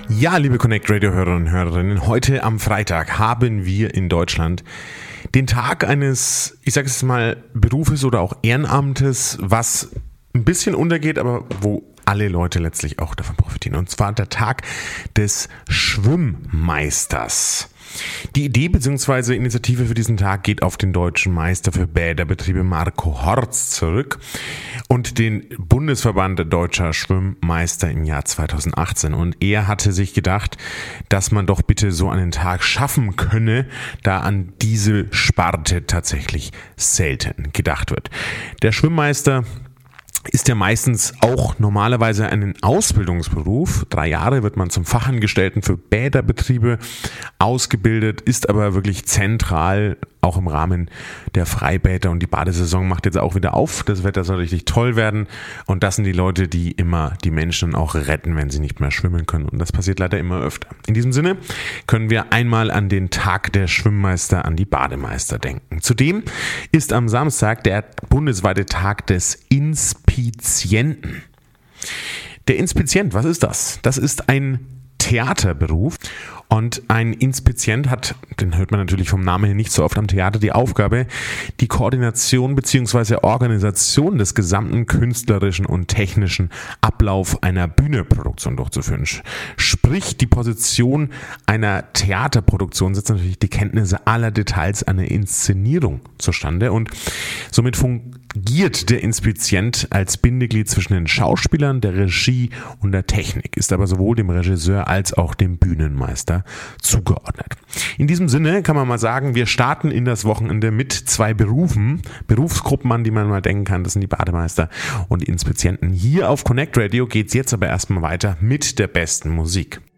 Ja, liebe Connect Radio Hörerinnen und Hörerinnen, heute am Freitag haben wir in Deutschland den Tag eines, ich sage es mal, Berufes oder auch Ehrenamtes, was ein bisschen untergeht, aber wo alle Leute letztlich auch davon profitieren. Und zwar der Tag des Schwimmmeisters. Die Idee bzw. Initiative für diesen Tag geht auf den deutschen Meister für Bäderbetriebe Marco Horz zurück und den Bundesverband Deutscher Schwimmmeister im Jahr 2018. Und er hatte sich gedacht, dass man doch bitte so einen Tag schaffen könne, da an diese Sparte tatsächlich selten gedacht wird. Der Schwimmmeister ist ja meistens auch normalerweise ein Ausbildungsberuf. 3 Jahre wird man zum Fachangestellten für Bäderbetriebe ausgebildet, ist aber wirklich zentral, auch im Rahmen der Freibäder, und die Badesaison macht jetzt auch wieder auf. Das Wetter soll richtig toll werden und das sind die Leute, die immer die Menschen auch retten, wenn sie nicht mehr schwimmen können, und das passiert leider immer öfter. In diesem Sinne können wir einmal an den Tag der Schwimmmeister, an die Bademeister denken. Zudem ist am Samstag der bundesweite Tag des Inspizienten. Der Inspizient, was ist das? Das ist ein Theaterberuf. Und ein Inspizient hat, den hört man natürlich vom Namen her nicht so oft am Theater, die Aufgabe, die Koordination bzw. Organisation des gesamten künstlerischen und technischen Ablauf einer Bühnenproduktion durchzuführen. Sprich, die Position einer Theaterproduktion setzt natürlich die Kenntnisse aller Details einer Inszenierung zustande, und somit fungiert der Inspizient als Bindeglied zwischen den Schauspielern, der Regie und der Technik, ist aber sowohl dem Regisseur als auch dem Bühnenmeister zugeordnet. In diesem Sinne kann man mal sagen, wir starten in das Wochenende mit 2 Berufsgruppen, an die man mal denken kann. Das sind die Bademeister und die Inspizienten. Hier auf Connect Radio geht es jetzt aber erstmal weiter mit der besten Musik.